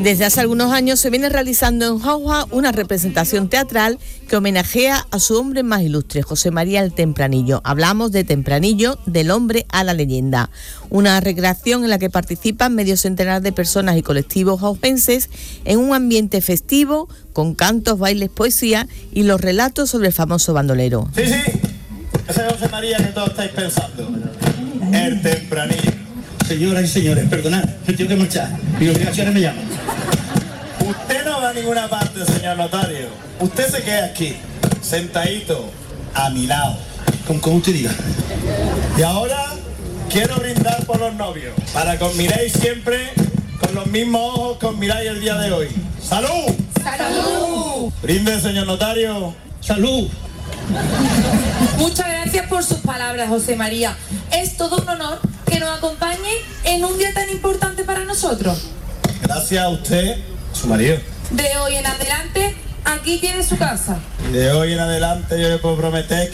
Desde hace algunos años se viene realizando en Jauja una representación teatral que homenajea a su hombre más ilustre, José María el Tempranillo. Hablamos de Tempranillo, del hombre a la leyenda. Una recreación en la que participan medio centenar de personas y colectivos jaujenses en un ambiente festivo, con cantos, bailes, poesía y los relatos sobre el famoso bandolero. Sí, ese es José María que todos estáis pensando. El Tempranillo. Señoras y señores, perdonad, me tengo que marchar. Mis obligaciones me llaman. Usted no va a ninguna parte, señor notario. Usted se queda aquí, sentadito, a mi lado. Como usted diga. Y ahora quiero brindar por los novios, para que os miréis siempre con los mismos ojos que os miráis el día de hoy. ¡Salud! ¡Salud! Brinde, señor notario. ¡Salud! Muchas gracias por sus palabras, José María. Es todo un honor que nos acompañe en un día tan importante para nosotros. Gracias a usted, su marido. De hoy en adelante, aquí tiene su casa. De hoy en adelante yo le puedo prometer